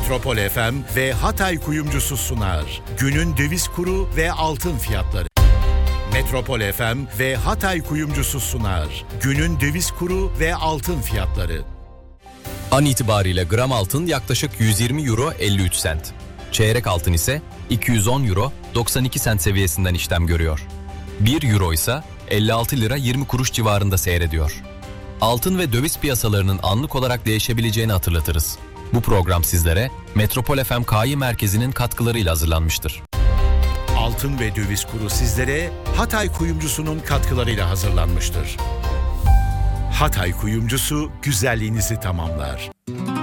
Metropol FM ve Hatay Kuyumcusu sunar. Günün döviz kuru ve altın fiyatları. Metropol FM ve Hatay Kuyumcusu sunar. Günün döviz kuru ve altın fiyatları. An itibariyle gram altın yaklaşık 120 euro 53 sent. Çeyrek altın ise 210 euro 92 sent seviyesinden işlem görüyor. 1 euro ise 56 lira 20 kuruş civarında seyrediyor. Altın ve döviz piyasalarının anlık olarak değişebileceğini hatırlatırız. Bu program sizlere Metropol FM Kİ Merkezi'nin katkılarıyla hazırlanmıştır. Altın ve döviz kuru sizlere Hatay Kuyumcusu'nun katkılarıyla hazırlanmıştır. Hatay Kuyumcusu güzelliğinizi tamamlar.